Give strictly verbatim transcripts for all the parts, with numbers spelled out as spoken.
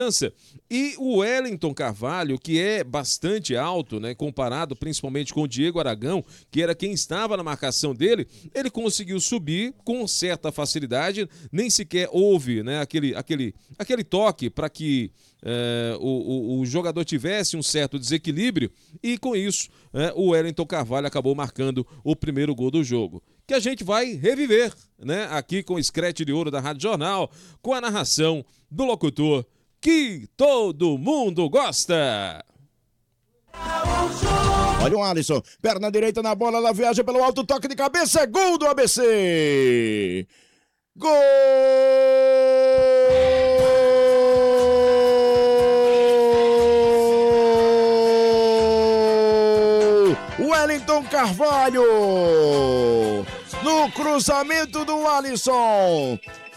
E o Wellington Carvalho, que é bastante alto, né, comparado principalmente com o Diego Aragão, que era quem estava na marcação dele, ele conseguiu subir com certa facilidade, nem sequer houve, né, aquele, aquele, aquele toque para que é, o, o, o jogador tivesse um certo desequilíbrio, e com isso é, o Wellington Carvalho acabou marcando o primeiro gol do jogo, que a gente vai reviver, né, aqui com o Scratch de Ouro da Rádio Jornal, com a narração do locutor que todo mundo gosta. Olha o Alisson, perna direita na bola, ela viaja pelo alto, toque de cabeça, gol do A B C! Gol! Wellington Carvalho! No cruzamento do Alisson!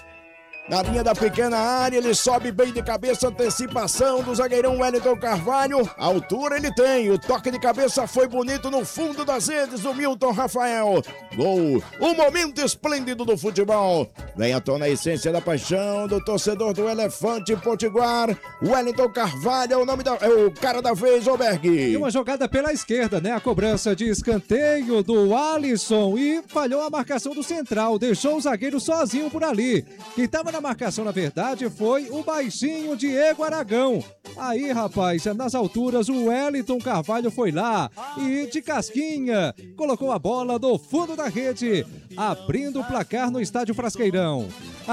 Na linha da pequena área, ele sobe bem de cabeça, antecipação do zagueirão Wellington Carvalho. A altura ele tem, o toque de cabeça foi bonito no fundo das redes do Milton Rafael. Gol, um momento esplêndido do futebol. Vem à tona a essência da paixão do torcedor do Elefante Potiguar. Wellington Carvalho é o nome da, é o cara da vez, Oberg. E uma jogada pela esquerda, né? A cobrança de escanteio do Alisson e falhou a marcação do central, deixou o zagueiro sozinho por ali. Quem estava na marcação, na verdade, foi o baixinho Diego Aragão. Aí, rapaz, nas alturas, o Wellington Carvalho foi lá e, de casquinha, colocou a bola do fundo da rede, abrindo o placar no estádio Frasqueirão.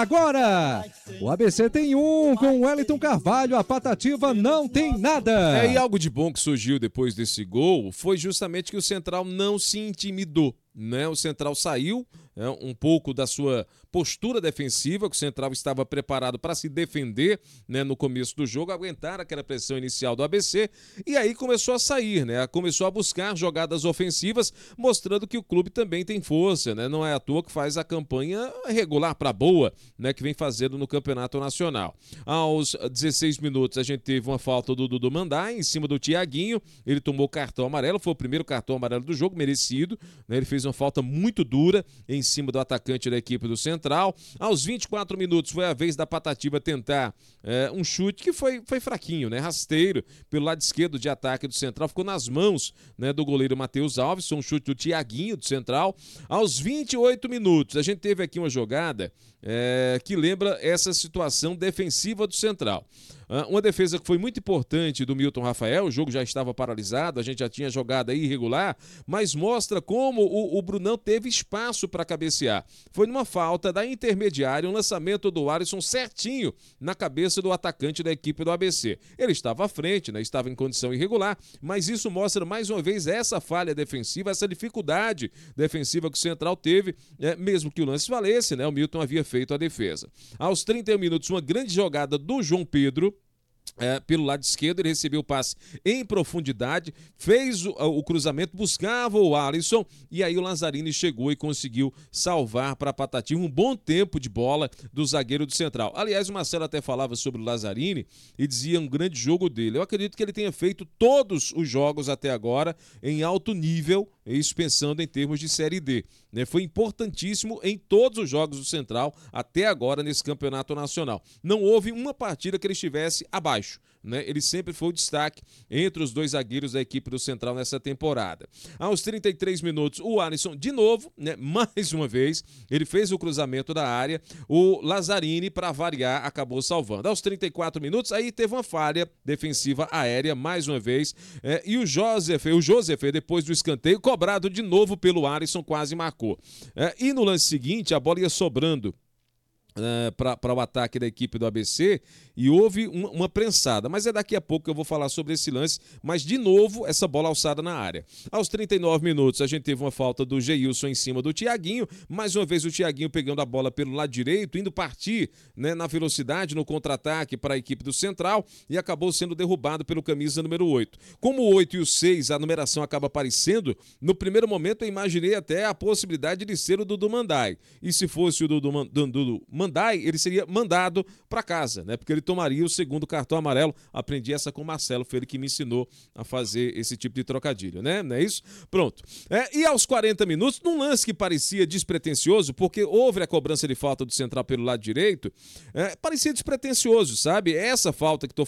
Agora, o A B C tem um com o Wellington Carvalho, a Patativa não tem nada. É, e algo de bom que surgiu depois desse gol foi justamente que o Central não se intimidou, né? O Central saiu é, um pouco da sua postura defensiva, que o Central estava preparado para se defender, né, no começo do jogo, aguentar aquela pressão inicial do A B C, e aí começou a sair, né? Começou a buscar jogadas ofensivas, mostrando que o clube também tem força, né? Não é à toa que faz a campanha regular para boa, né, que vem fazendo no Campeonato Nacional. Aos dezesseis minutos a gente teve uma falta do Dudu Mandai em cima do Thiaguinho, ele tomou cartão amarelo, foi o primeiro cartão amarelo do jogo, merecido, né? Ele fez uma falta muito dura em cima do atacante da equipe do Central. Aos vinte e quatro minutos foi a vez da Patativa tentar é, um chute que foi, foi fraquinho, né? Rasteiro pelo lado esquerdo de ataque do Central, ficou nas mãos, né, do goleiro Matheus Alves, foi um chute do Thiaguinho do Central. Aos vinte e oito minutos a gente teve aqui uma jogada é, que lembra essa situação defensiva do Central. Uma defesa que foi muito importante do Milton Rafael, o jogo já estava paralisado, a gente já tinha jogada irregular, mas mostra como o, o Brunão teve espaço para cabecear. Foi numa falta da intermediária, um lançamento do Alisson certinho na cabeça do atacante da equipe do A B C. Ele estava à frente, né, estava em condição irregular, mas isso mostra mais uma vez essa falha defensiva, essa dificuldade defensiva que o Central teve, né, mesmo que o lance valesse, né, o Milton havia feito a defesa. Aos trinta e um minutos, uma grande jogada do João Pedro, É, pelo lado esquerdo, ele recebeu o passe em profundidade, fez o, o cruzamento, buscava o Alisson, e aí o Lazzarini chegou e conseguiu salvar para a Patativa um bom tempo de bola do zagueiro do Central. Aliás, o Marcelo até falava sobre o Lazzarini e dizia um grande jogo dele. Eu acredito que ele tenha feito todos os jogos até agora em alto nível, isso pensando em termos de Série D, né? Foi importantíssimo em todos os jogos do Central até agora nesse campeonato nacional. Não houve uma partida que ele estivesse abaixo, né? Ele sempre foi o destaque entre os dois zagueiros da equipe do Central nessa temporada. Aos trinta e três minutos, o Alisson, de novo, né, mais uma vez, ele fez o cruzamento da área, o Lazzarini, para variar, acabou salvando. Aos trinta e quatro minutos, aí teve uma falha defensiva aérea, mais uma vez, é, e o Joseph, o Joseph, depois do escanteio, cobrado de novo pelo Alisson, quase marcou. É, e no lance seguinte, a bola ia sobrando Uh, para o ataque da equipe do A B C e houve uma, uma prensada, mas é daqui a pouco que eu vou falar sobre esse lance, mas de novo essa bola alçada na área. Aos trinta e nove minutos a gente teve uma falta do Geilson em cima do Thiaguinho, mais uma vez o Thiaguinho pegando a bola pelo lado direito, indo partir, né, na velocidade, no contra-ataque para a equipe do Central e acabou sendo derrubado pelo camisa número oito. Como o oito e o seis, a numeração acaba aparecendo, no primeiro momento eu imaginei até a possibilidade de ser o Dudu Mandai, e se fosse o Dudu Mandai, Mandai, ele seria mandado para casa, né? Porque ele tomaria o segundo cartão amarelo. Aprendi essa com o Marcelo, foi ele que me ensinou a fazer esse tipo de trocadilho, né? Não é isso? Pronto. É, e aos quarenta minutos, num lance que parecia despretensioso, porque houve a cobrança de falta do Central pelo lado direito, é, parecia despretensioso, sabe? Essa falta que estou